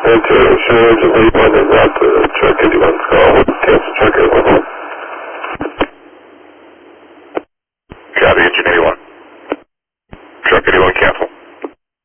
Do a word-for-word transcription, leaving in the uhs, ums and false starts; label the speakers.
Speaker 1: into insurance and eighty-one and route to truck eighty-one's call. Cancel truck eighty-one.
Speaker 2: Copy, engine eighty-one.